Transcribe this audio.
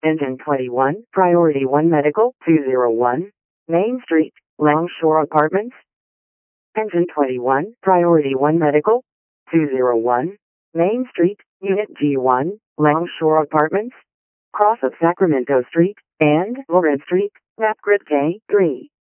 Engine 21, Priority 1 Medical, 201, Main Street, Longshore Apartments. Engine 21, Priority 1 Medical, 201, Main Street, Unit G1, Longshore Apartments, cross of Sacramento Street, and Loren Street, map grid K3.